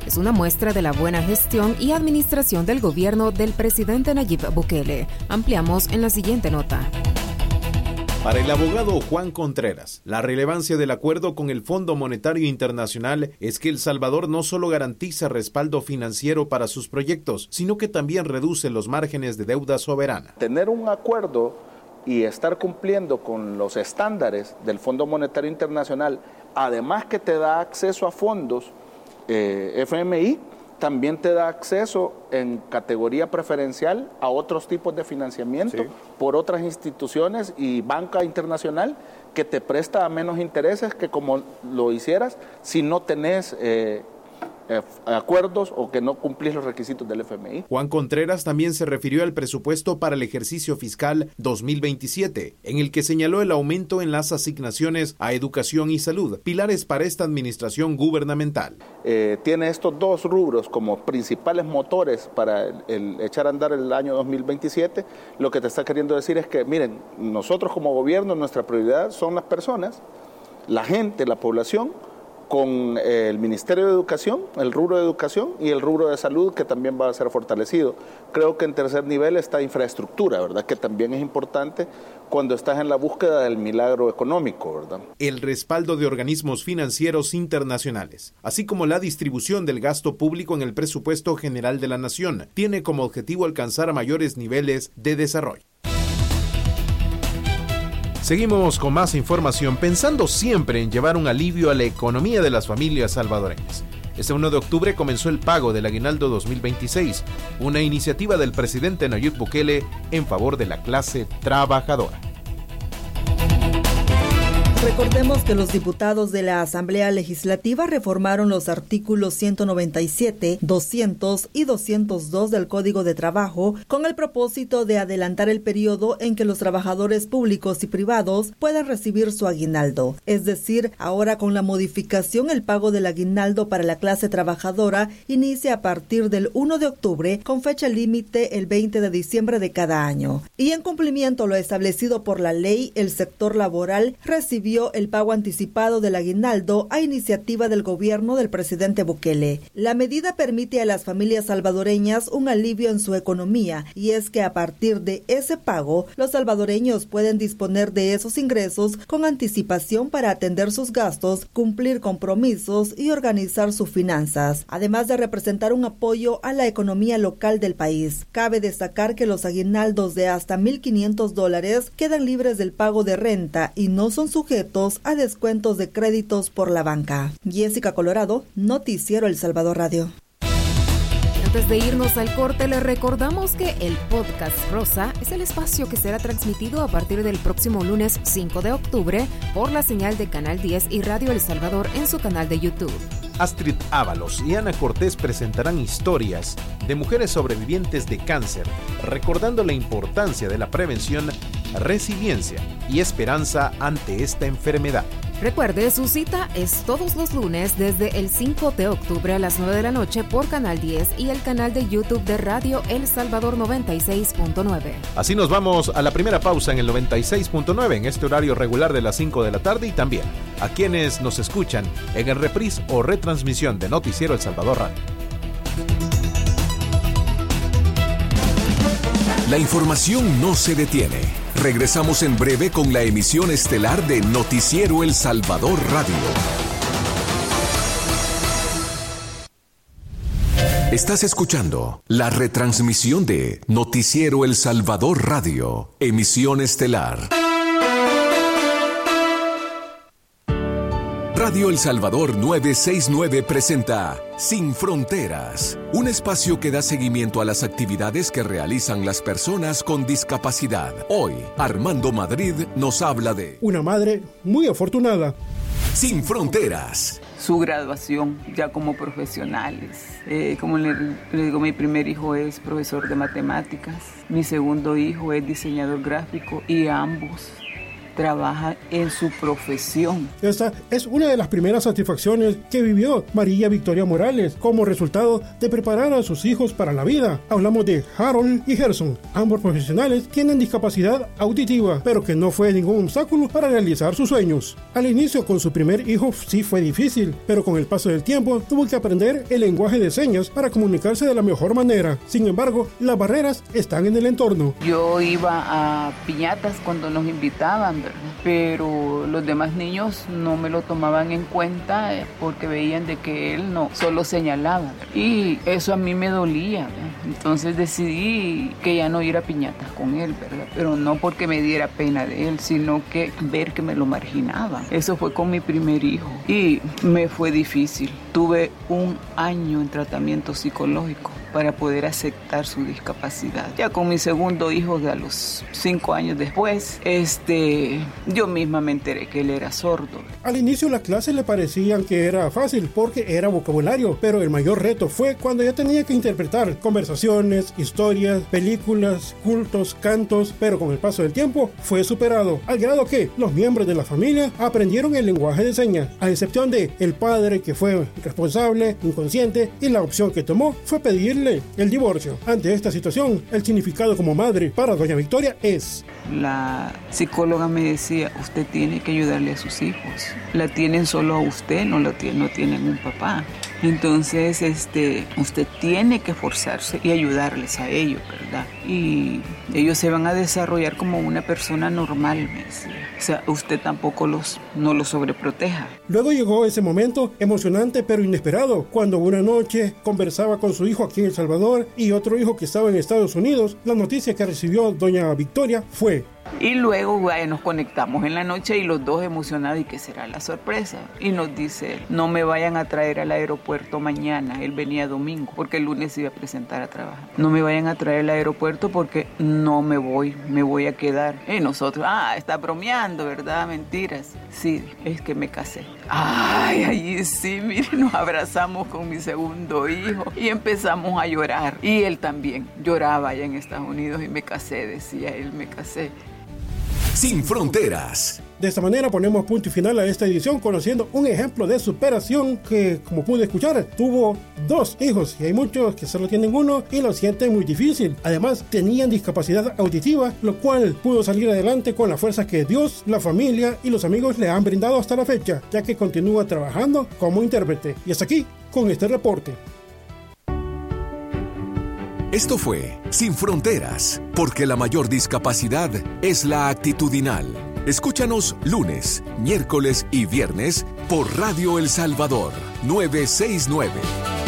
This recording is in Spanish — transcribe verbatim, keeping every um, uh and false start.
es una muestra de la buena gestión y administración del gobierno del presidente Nayib Bukele. Ampliamos en la siguiente nota. Para el abogado Juan Contreras, la relevancia del acuerdo con el Fondo Monetario Internacional es que El Salvador no solo garantiza respaldo financiero para sus proyectos, sino que también reduce los márgenes de deuda soberana. Tener un acuerdo y estar cumpliendo con los estándares del Fondo Monetario Internacional, además que te da acceso a fondos eh, F M I, también te da acceso en categoría preferencial a otros tipos de financiamiento sí. por otras instituciones y banca internacional que te presta a menos intereses que como lo hicieras si no tenés eh, eh, acuerdos o que no cumplís los requisitos del F M I. Juan Contreras también se refirió al presupuesto para el ejercicio fiscal dos mil veintisiete, en el que señaló el aumento en las asignaciones a educación y salud, pilares para esta administración gubernamental. Eh, tiene estos dos rubros como principales motores para el, el echar a andar el año dos mil veintisiete. Lo que te está queriendo decir es que, miren, nosotros como gobierno, nuestra prioridad son las personas, la gente, la población, con el Ministerio de Educación, el rubro de Educación y el rubro de Salud, que también va a ser fortalecido. Creo que en tercer nivel está infraestructura, ¿verdad? Que también es importante cuando estás en la búsqueda del milagro económico, ¿verdad? El respaldo de organismos financieros internacionales, así como la distribución del gasto público en el presupuesto general de la nación, tiene como objetivo alcanzar mayores niveles de desarrollo. Seguimos con más información, pensando siempre en llevar un alivio a la economía de las familias salvadoreñas. Este uno de octubre comenzó el pago del aguinaldo dos mil veintiséis, una iniciativa del presidente Nayib Bukele en favor de la clase trabajadora. Recordemos que los diputados de la Asamblea Legislativa reformaron los artículos ciento noventa y siete, doscientos y doscientos dos del Código de Trabajo con el propósito de adelantar el periodo en que los trabajadores públicos y privados puedan recibir su aguinaldo. Es decir, ahora con la modificación el pago del aguinaldo para la clase trabajadora inicia a partir del uno de octubre con fecha límite el veinte de diciembre de cada año. Y en cumplimiento a lo establecido por la ley, el sector laboral recibió el pago anticipado del aguinaldo a iniciativa del gobierno del presidente Bukele. La medida permite a las familias salvadoreñas un alivio en su economía, y es que a partir de ese pago, los salvadoreños pueden disponer de esos ingresos con anticipación para atender sus gastos, cumplir compromisos y organizar sus finanzas, además de representar un apoyo a la economía local del país. Cabe destacar que los aguinaldos de hasta mil quinientos dólares quedan libres del pago de renta y no son sujetos a descuentos de créditos por la banca. Jessica Colorado, Noticiero El Salvador Radio. Antes de irnos al corte, les recordamos que el podcast Rosa es el espacio que será transmitido a partir del próximo lunes cinco de octubre por la señal de Canal diez y Radio El Salvador en su canal de YouTube. Astrid Ábalos y Ana Cortés presentarán historias de mujeres sobrevivientes de cáncer, recordando la importancia de la prevención, resiliencia y esperanza ante esta enfermedad. Recuerde, su cita es todos los lunes desde el cinco de octubre a las nueve de la noche por Canal diez y el canal de YouTube de Radio El Salvador noventa y seis punto nueve. Así nos vamos a la primera pausa en el noventa y seis punto nueve en este horario regular de las cinco de la tarde, y también a quienes nos escuchan en el reprise o retransmisión de Noticiero El Salvador Radio. La información no se detiene. Regresamos en breve con la emisión estelar de Noticiero El Salvador Radio. Estás escuchando la retransmisión de Noticiero El Salvador Radio, emisión estelar. Radio El Salvador novecientos sesenta y nueve presenta Sin Fronteras, un espacio que da seguimiento a las actividades que realizan las personas con discapacidad. Hoy, Armando Madrid nos habla de una madre muy afortunada. Sin Fronteras. Su graduación ya como profesionales. Eh, como le, le digo, mi primer hijo es profesor de matemáticas, mi segundo hijo es diseñador gráfico y ambos trabajan en su profesión. Esta es una de las primeras satisfacciones que vivió María Victoria Morales como resultado de preparar a sus hijos para la vida. Hablamos de Harold y Gerson. Ambos profesionales tienen discapacidad auditiva, pero que no fue ningún obstáculo para realizar sus sueños. Al inicio con su primer hijo sí fue difícil, pero con el paso del tiempo tuvo que aprender el lenguaje de señas para comunicarse de la mejor manera. Sin embargo, las barreras están en el entorno. Yo iba a piñatas cuando nos invitaban, ¿verdad? Pero los demás niños no me lo tomaban en cuenta porque veían de que él no, solo señalaba, ¿verdad? Y eso a mí me dolía, ¿verdad? Entonces decidí que ya no ir a piñatas con él, ¿verdad? Pero no porque me diera pena de él, sino que ver que me lo marginaban. Eso fue con mi primer hijo y me fue difícil. Tuve un año en tratamiento psicológico para poder aceptar su discapacidad. Ya con mi segundo hijo, de a los cinco años después, este, yo misma me enteré que él era sordo. Al inicio las clases le parecían que era fácil porque era vocabulario, pero el mayor reto fue cuando ya tenía que interpretar conversaciones, historias, películas, cultos, cantos, pero con el paso del tiempo fue superado, al grado que los miembros de la familia aprendieron el lenguaje de señas, a excepción de el padre, que fue responsable, inconsciente, y la opción que tomó fue pedirle el divorcio. Ante esta situación, el significado como madre para doña Victoria es: la psicóloga me decía, usted tiene que ayudarle a sus hijos. La tienen solo a usted, no, lo tienen, no tienen un papá. Entonces, este, usted tiene que esforzarse y ayudarles a ellos, ¿verdad? Y ellos se van a desarrollar como una persona normal, me decía. O sea, usted tampoco los, no los sobreproteja. Luego llegó ese momento emocionante pero inesperado, cuando una noche conversaba con su hijo aquí en El Salvador y otro hijo que estaba en Estados Unidos. La noticia que recibió doña Victoria fue: y luego vaya, nos conectamos en la noche y los dos emocionados, ¿y qué será la sorpresa? Y nos dice, no me vayan a traer al aeropuerto mañana. Él venía domingo porque el lunes se iba a presentar a trabajar. No me vayan a traer al aeropuerto porque no me voy, me voy a quedar. Y nosotros, ah, está bromeando, ¿verdad? Mentiras. Sí, es que me casé. Ay, allí sí, mire, nos abrazamos con mi segundo hijo y empezamos a llorar. Y él también lloraba allá en Estados Unidos y me casé, decía él, me casé. Sin Fronteras. De esta manera ponemos punto y final a esta edición, conociendo un ejemplo de superación que, como pude escuchar, tuvo dos hijos, y hay muchos que solo tienen uno y lo sienten muy difícil. Además, tenían discapacidad auditiva, lo cual pudo salir adelante con la fuerza que Dios, la familia y los amigos le han brindado hasta la fecha, ya que continúa trabajando como intérprete. Y hasta aquí con este reporte. Esto fue Sin Fronteras, porque la mayor discapacidad es la actitudinal. Escúchanos lunes, miércoles y viernes por Radio El Salvador novecientos sesenta y nueve.